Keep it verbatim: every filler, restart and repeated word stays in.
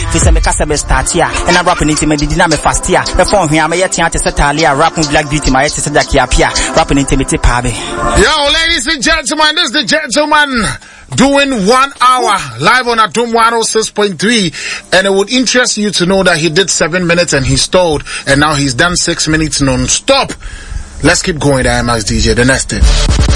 Fi se me kasa be start here. And I rapping into me did na me fast here. The phone here, me yet to set alia, rapping Black Beauty, my yet to set Jackie rapping into me tip pabe. Yo, ladies and gentlemen, this is the gentleman doing one hour live on Atom one oh six point three, and it would interest you to know that he did seven minutes and he stalled, and now he's done six minutes non-stop. Let's keep going, the I M A X D J. The next thing.